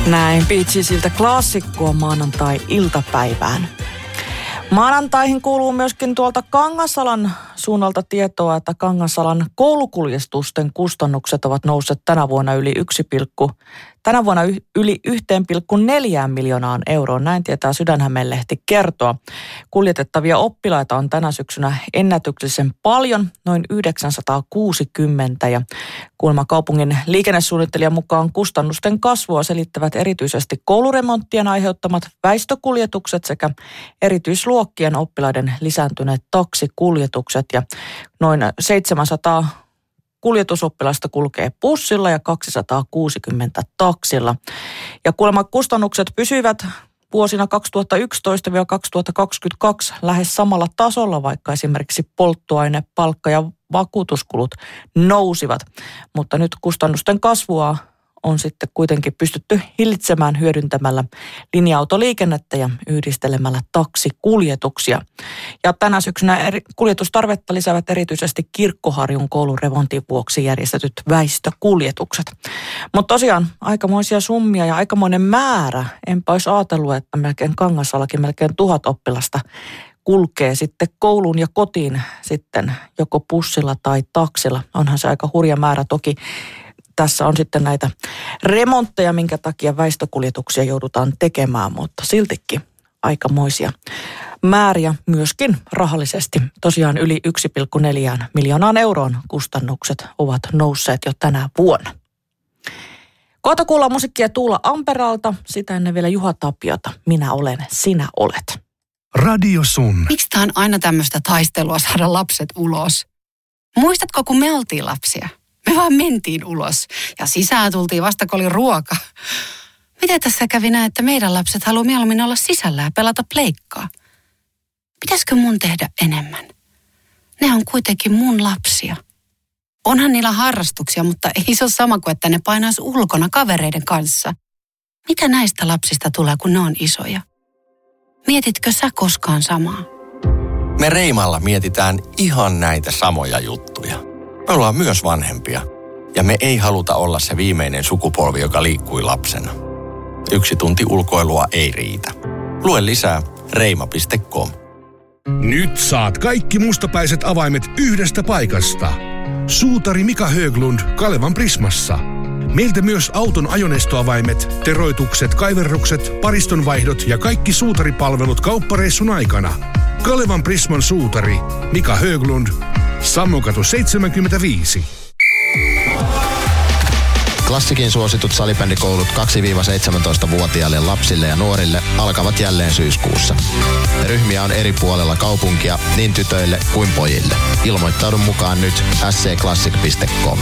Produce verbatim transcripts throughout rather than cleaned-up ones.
Näin Beatsesiltä klassikkoa maanantai-iltapäivään. Maanantaihin kuuluu myöskin tuolta Kangasalan suunnalta tietoa, että Kangasalan koulukuljetusten kustannukset ovat nousseet tänä vuonna yli yksi, tänä vuonna yli yksi pilkku neljä miljoonaan euroon. Näin tietää Sydänhämeenlehti kertoa. Kuljetettavia oppilaita on tänä syksynä ennätyksellisen paljon, noin yhdeksänsataakuusikymmentä. Ja kuulemma kaupungin liikennesuunnittelijan mukaan kustannusten kasvua selittävät erityisesti kouluremonttien aiheuttamat väistökuljetukset sekä erityisluokkien oppilaiden lisääntyneet taksikuljetukset. Ja noin seitsemänsataa kuljetusoppilasta kulkee bussilla ja kaksisataakuusikymmentä taksilla. Ja kuulemma kustannukset pysyivät vuosina kaksituhattayksitoista kaksituhattakaksikymmentäkaksi lähes samalla tasolla, vaikka esimerkiksi polttoaine, palkka ja vakuutuskulut nousivat. Mutta nyt kustannusten kasvua on sitten kuitenkin pystytty hillitsemään hyödyntämällä linja-autoliikennettä ja yhdistelemällä taksikuljetuksia. Ja tänä syksynä eri, kuljetustarvetta lisäävät erityisesti Kirkkoharjun koulun remontin vuoksi järjestetyt väistökuljetukset. Mutta tosiaan aikamoisia summia ja aikamoinen määrä. Enpä olisi ajatellut, että melkein Kangasallakin melkein tuhat oppilasta kulkee sitten kouluun ja kotiin sitten joko bussilla tai taksilla. Onhan se aika hurja määrä toki. Tässä on sitten näitä remontteja, minkä takia väistökuljetuksia joudutaan tekemään, mutta siltikin aikamoisia määriä myöskin rahallisesti. Tosiaan yli yksi pilkku neljä miljoonaan euroon kustannukset ovat nousseet jo tänä vuonna. Kohta kuullaan musiikkia Tuula Amperalta, sitä ennen vielä Juha Tapiota. Minä olen, sinä olet. Radio Sun. Miksi tää on aina tämmöistä taistelua saada lapset ulos? Muistatko, kun me oltiin lapsia? Me vaan mentiin ulos ja sisään tultiin vasta, kun oli ruoka. Miten tässä kävi näin, että meidän lapset haluaa mieluummin olla sisällä ja pelata pleikkaa? Pitäisikö mun tehdä enemmän? Ne on kuitenkin mun lapsia. Onhan niillä harrastuksia, mutta ei se ole sama kuin, että ne painaisi ulkona kavereiden kanssa. Mitä näistä lapsista tulee, kun ne on isoja? Mietitkö sä koskaan samaa? Me Reimalla mietitään ihan näitä samoja juttuja. Me ollaan myös vanhempia ja me ei haluta olla se viimeinen sukupolvi, joka liikkui lapsena. Yksi tunti ulkoilua ei riitä. Lue lisää reima piste com. Nyt saat kaikki mustapäiset avaimet yhdestä paikasta. Suutari Mika Höglund Kalevan Prismassa. Meiltä myös auton ajoneustoavaimet, teroitukset, kaiverrukset, paristonvaihdot ja kaikki suutaripalvelut kauppareissun aikana. Kalevan Prisman suutari Mika Höglund, Sammokatu seitsemänkymmentäviisi. Klassikin suositut salibändikoulut kaksi-seitsemäntoista-vuotiaille lapsille ja nuorille alkavat jälleen syyskuussa. Ryhmiä on eri puolella kaupunkia niin tytöille kuin pojille. Ilmoittaudu mukaan nyt s c classic piste com.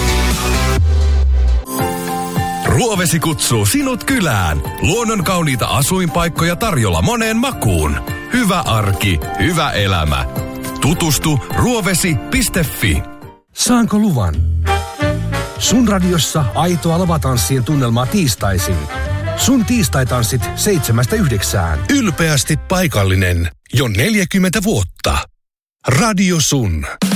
Ruovesi kutsuu sinut kylään. Luonnon kauniita asuinpaikkoja tarjolla moneen makuun. Hyvä arki, hyvä elämä. Tutustu ruovesi piste fi. Saanko luvan? Sun radiossa aitoa lavatanssien tunnelmaa tiistaisin. Sun tiistaitanssit seitsemästä yhdeksään. Ylpeästi paikallinen. Jo neljäkymmentä vuotta. Radio Sun.